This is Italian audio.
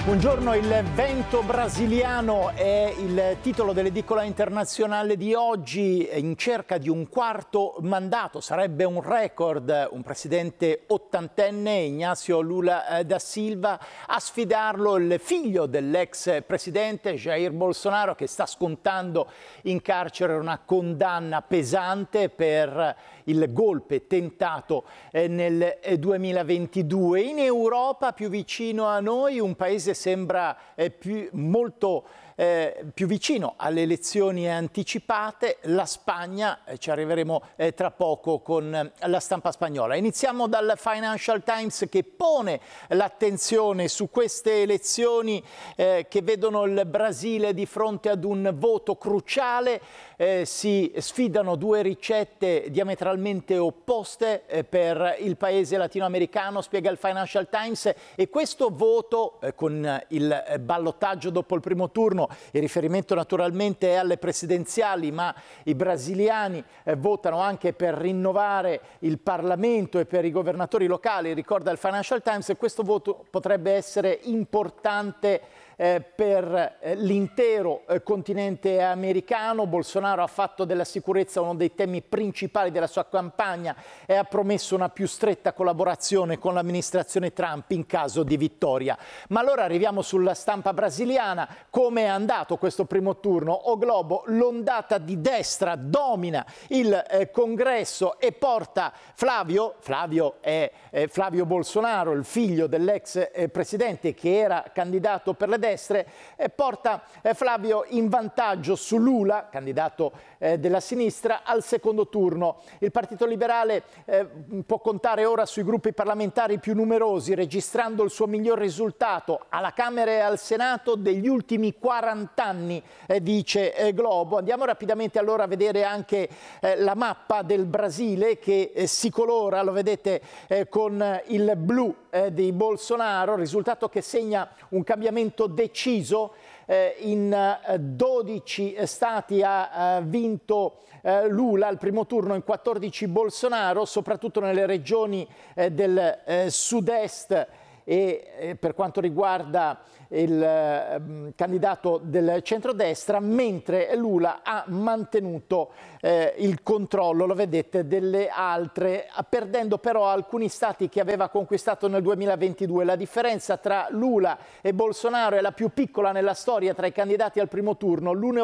Buongiorno, il vento brasiliano è il titolo dell'edicola internazionale di oggi. In cerca di un quarto mandato, sarebbe un record, un presidente ottantenne, Ignacio Lula da Silva, a sfidarlo il figlio dell'ex presidente Jair Bolsonaro, che sta scontando in carcere una condanna pesante per il golpe tentato nel 2022. In Europa, più vicino a noi, un paese sembra molto più vicino alle elezioni anticipate, la Spagna. Ci arriveremo tra poco con la stampa spagnola. Iniziamo dal Financial Times, che pone l'attenzione su queste elezioni che vedono il Brasile di fronte ad un voto cruciale. Si sfidano due ricette diametralmente opposte per il paese latinoamericano, spiega il Financial Times, e questo voto con il ballottaggio dopo il primo turno, il riferimento naturalmente è alle presidenziali, ma i brasiliani votano anche per rinnovare il Parlamento e per i governatori locali, ricorda il Financial Times, e questo voto potrebbe essere importante per l'intero continente americano. Bolsonaro ha fatto della sicurezza uno dei temi principali della sua campagna e ha promesso una più stretta collaborazione con l'amministrazione Trump in caso di vittoria. Ma allora arriviamo sulla stampa brasiliana. Come è andato questo primo turno? O Globo: l'ondata di destra domina il congresso e porta Flavio è Flavio Bolsonaro, il figlio dell'ex presidente che era candidato per le destre, porta Flavio in vantaggio su Lula, candidato della sinistra, al secondo turno. Il Partito Liberale può contare ora sui gruppi parlamentari più numerosi, registrando il suo miglior risultato alla Camera e al Senato degli ultimi 40 anni, dice Globo. Andiamo rapidamente allora a vedere anche la mappa del Brasile, che si colora, lo vedete, con il blu di Bolsonaro, risultato che segna un cambiamento deciso. In 12 stati ha vinto Lula al primo turno, in 14 Bolsonaro, soprattutto nelle regioni del sud-est e per quanto riguarda il candidato del centrodestra, mentre Lula ha mantenuto il controllo, lo vedete, delle altre, perdendo però alcuni stati che aveva conquistato nel 2022. La differenza tra Lula e Bolsonaro è la più piccola nella storia tra i candidati al primo turno.